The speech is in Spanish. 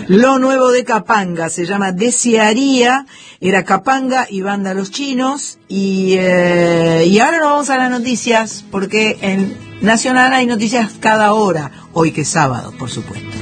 Lo nuevo de Capanga se llama Desearía, era Capanga y Banda Los Chinos, y ahora nos vamos a las noticias, porque en Nacional hay noticias cada hora, hoy que es sábado, por supuesto.